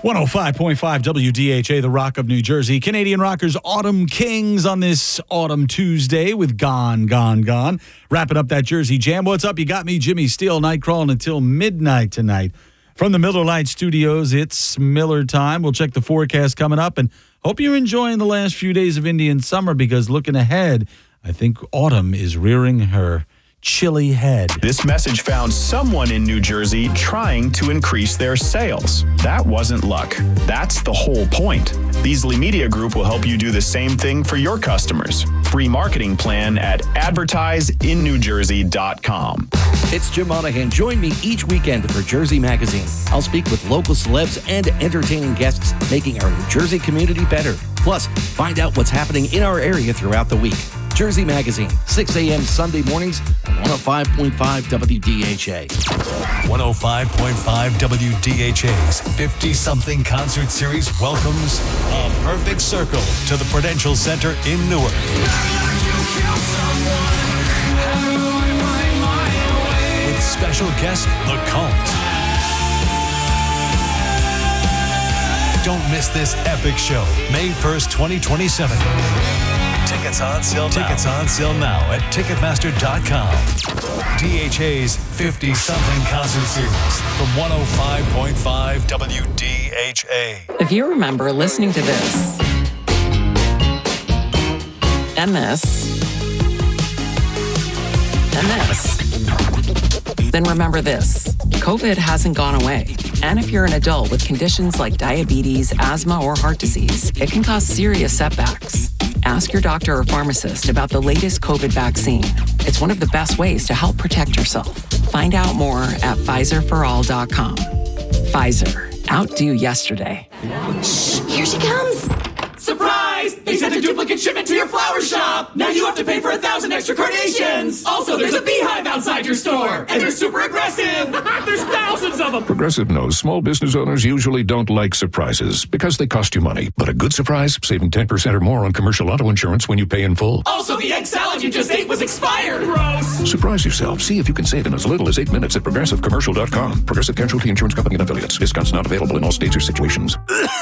105.5 WDHA, the Rock of New Jersey. Canadian rockers Autumn Kings on this Autumn Tuesday with Gone, Gone, Gone. Wrapping up that Jersey Jam. What's up? You got me, Jimmy Steele, night crawling until midnight tonight. From the Miller Lite Studios, it's Miller time. We'll check the forecast coming up and hope you're enjoying the last few days of Indian summer because looking ahead, I think autumn is rearing her chilly head. This message found someone in New Jersey trying to increase their sales. That wasn't luck. That's the whole point. Beasley Media Group will help you do the same thing for your customers. Free marketing plan at advertiseinnewjersey.com. It's Jim Monahan. Join me each weekend for Jersey Magazine. I'll speak with local celebs and entertaining guests, making our New Jersey community better. Plus, find out what's happening in our area throughout the week. Jersey Magazine, 6 a.m. Sunday mornings on 105.5 WDHA. 105.5 WDHA's 50-something concert series welcomes A Perfect Circle to the Prudential Center in Newark. With special guest, The Cult. Don't miss this epic show, May 1st, 2027. Tickets on sale now at Ticketmaster.com. DHA's 50-something concert series from 105.5 WDHA. If you remember listening to this and this and this, then remember this. COVID hasn't gone away. And if you're an adult with conditions like diabetes, asthma, or heart disease, it can cause serious setbacks. Ask your doctor or pharmacist about the latest COVID vaccine. It's one of the best ways to help protect yourself. Find out more at PfizerForAll.com. Pfizer. Outdo yesterday. Shh, here she comes. Surprise! They sent a duplicate shipment to your flower shop. Now you have to pay for 1,000 extra carnations. Also, there's a beehive outside your store. And they're super aggressive. There's thousands of them. Progressive knows small business owners usually don't like surprises because they cost you money. But a good surprise, saving 10% or more on commercial auto insurance when you pay in full. Also, the egg salad you just ate was expired. Gross. Surprise yourself. See if you can save in as little as 8 minutes at ProgressiveCommercial.com. Progressive Casualty Insurance Company and Affiliates. Discounts not available in all states or situations.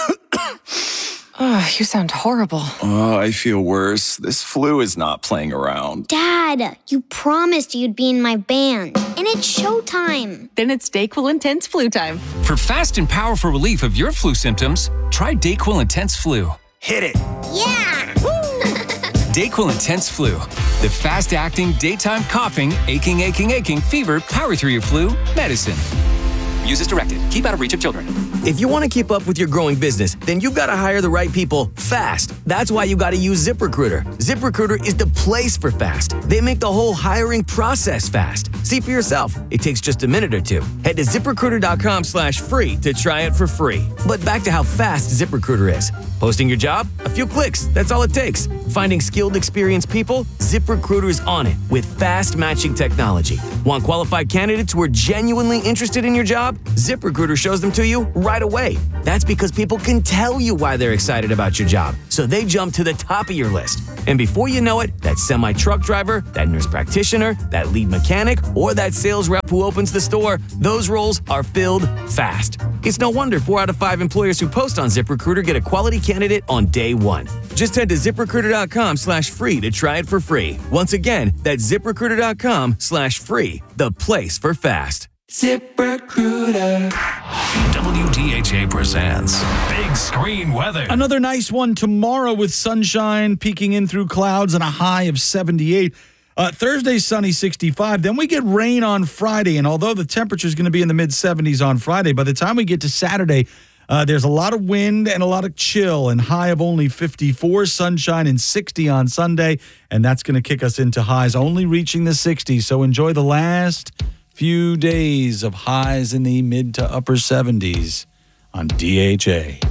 Oh, you sound horrible. Oh, I feel worse. This flu is not playing around. Dad, you promised you'd be in my band. And it's showtime. Then it's DayQuil Intense Flu time. For fast and powerful relief of your flu symptoms, try DayQuil Intense Flu. Hit it. Yeah! DayQuil Intense Flu. The fast-acting, daytime coughing, aching, fever, power through your flu medicine. Use as directed. Keep out of reach of children. If you want to keep up with your growing business, then you've got to hire the right people fast. That's why you got to use ZipRecruiter. ZipRecruiter is the place for fast. They make the whole hiring process fast. See for yourself. It takes just a minute or two. Head to ZipRecruiter.com/free to try it for free. But back to how fast ZipRecruiter is. Posting your job? A few clicks. That's all it takes. Finding skilled, experienced people? ZipRecruiter is on it with fast matching technology. Want qualified candidates who are genuinely interested in your job? ZipRecruiter shows them to you right away. That's because people can tell you why they're excited about your job, so they jump to the top of your list. And before you know it, that semi-truck driver, that nurse practitioner, that lead mechanic, or that sales rep who opens the store, those roles are filled fast. It's no wonder 4 out of 5 employers who post on ZipRecruiter get a quality candidate on day one. Just head to ZipRecruiter.com/free to try it for free. Once again, that's ZipRecruiter.com/free, the place for fast. ZipRecruiter. WDHA presents Big Screen Weather. Another nice one tomorrow with sunshine peeking in through clouds and a high of 78. Thursday, sunny, 65. Then we get rain on Friday. And although the temperature is going to be in the mid-70s on Friday, by the time we get to Saturday, there's a lot of wind and a lot of chill and high of only 54, sunshine and 60 on Sunday. And that's going to kick us into highs only reaching the 60s. So enjoy the last few days of highs in the mid to upper 70s on DHA.